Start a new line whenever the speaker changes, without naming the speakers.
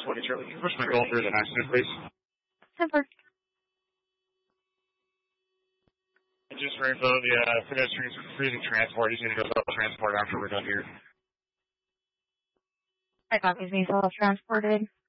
20 Charlie. Can you push my goal through the accident, please?
Simper.
I just ran for the pedestrians freezing transport. He's going to go self-transport after we're done here.
I got these being self-transported.